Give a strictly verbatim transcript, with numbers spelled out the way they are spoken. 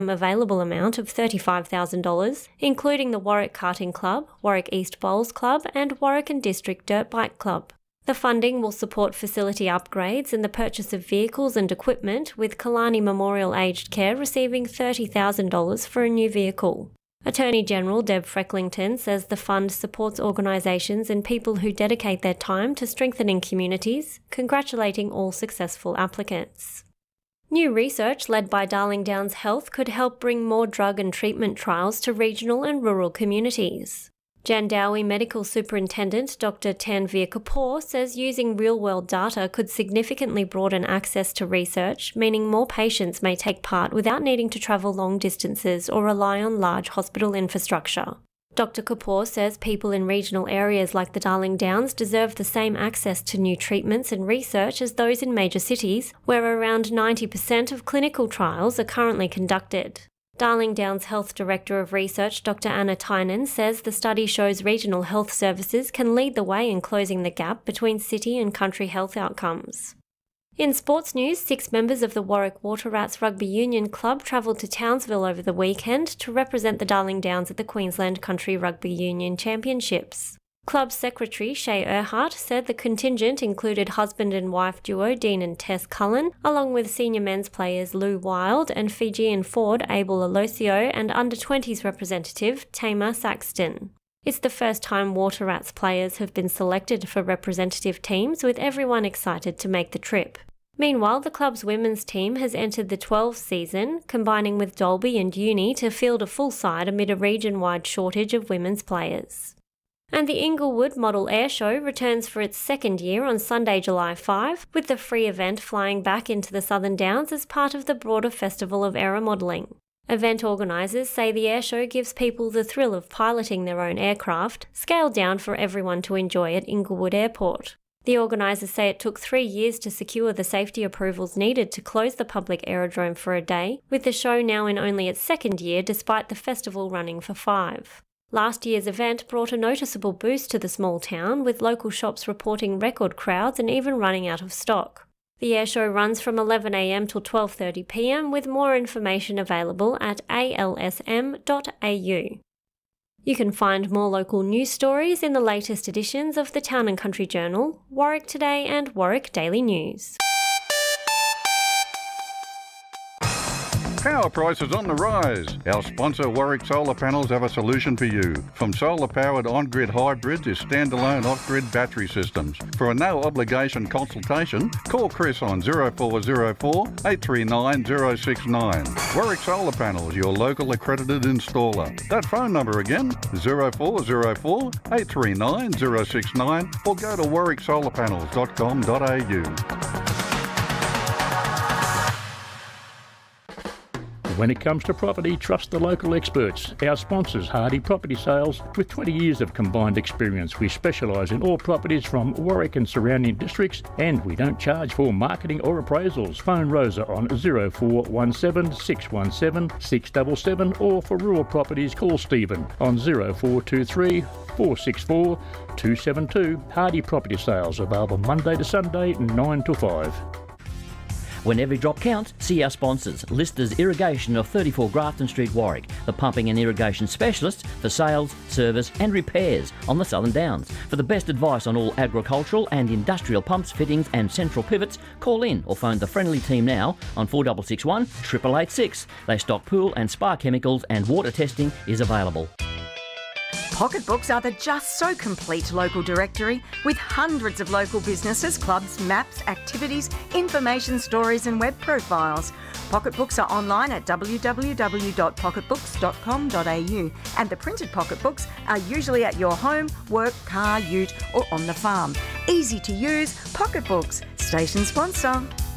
available amount of thirty-five thousand dollars, including the Warwick Karting Club, Warwick East Bowls Club and Warwick and District Dirt Bike Club. The funding will support facility upgrades and the purchase of vehicles and equipment, with Killarney Memorial Aged Care receiving thirty thousand dollars for a new vehicle. Attorney General Deb Frecklington says the fund supports organisations and people who dedicate their time to strengthening communities, congratulating all successful applicants. New research led by Darling Downs Health could help bring more drug and treatment trials to regional and rural communities. Jandowae Medical Superintendent Doctor Tanveer Kapoor says using real-world data could significantly broaden access to research, meaning more patients may take part without needing to travel long distances or rely on large hospital infrastructure. Doctor Kapoor says people in regional areas like the Darling Downs deserve the same access to new treatments and research as those in major cities, where around ninety percent of clinical trials are currently conducted. Darling Downs Health Director of Research Doctor Anna Tynan says the study shows regional health services can lead the way in closing the gap between city and country health outcomes. In sports news, six members of the Warwick Water Rats Rugby Union Club travelled to Townsville over the weekend to represent the Darling Downs at the Queensland Country Rugby Union Championships. Club Secretary Shay Erhart said the contingent included husband and wife duo Dean and Tess Cullen, along with senior men's players Lou Wild and Fijian forward Abel Alosio and under twenties representative Tamar Saxton. It's the first time Water Rats players have been selected for representative teams, with everyone excited to make the trip. Meanwhile, the club's women's team has entered the twelfth season, combining with Dalby and Uni to field a full side amid a region-wide shortage of women's players. And the Inglewood Model Air Show returns for its second year on Sunday, July fifth, with the free event flying back into the Southern Downs as part of the broader Festival of Aeromodelling. Event organisers say the airshow gives people the thrill of piloting their own aircraft, scaled down for everyone to enjoy at Inglewood Airport. The organisers say it took three years to secure the safety approvals needed to close the public aerodrome for a day, with the show now in only its second year despite the festival running for five. Last year's event brought a noticeable boost to the small town, with local shops reporting record crowds and even running out of stock. The airshow runs from eleven a m till twelve thirty p m, with more information available at a l s m dot a u. You can find more local news stories in the latest editions of the Town and Country Journal, Warwick Today and Warwick Daily News. Power prices on the rise. Our sponsor Warwick Solar Panels have a solution for you. From solar-powered on-grid hybrids to standalone off-grid battery systems. For a no-obligation consultation, call Chris on zero four zero four, eight three nine, zero six nine. Warwick Solar Panels, your local accredited installer. That phone number again, zero four zero four, eight three nine, zero six nine, or go to warwick solar panels dot com dot a u. When it comes to property, trust the local experts. Our sponsors, Hardy Property Sales, with twenty years of combined experience. We specialise in all properties from Warwick and surrounding districts, and we don't charge for marketing or appraisals. Phone Rosa on zero four one seven, six one seven, six seven seven, or for rural properties, call Stephen on zero four two three, four six four, two seven two. Hardy Property Sales, available Monday to Sunday, nine to five. When every drop counts, see our sponsors. Listers Irrigation of thirty-four Grafton Street, Warwick, the pumping and irrigation specialists for sales, service and repairs on the Southern Downs. For the best advice on all agricultural and industrial pumps, fittings and central pivots, call in or phone the friendly team now on four six six one, eight eight eight six. They stock pool and spa chemicals, and water testing is available. Pocketbooks are the just so complete local directory with hundreds of local businesses, clubs, maps, activities, information stories and web profiles. Pocketbooks are online at w w w dot pocketbooks dot com dot a u, and the printed pocketbooks are usually at your home, work, car, ute or on the farm. Easy to use, Pocketbooks, station sponsor.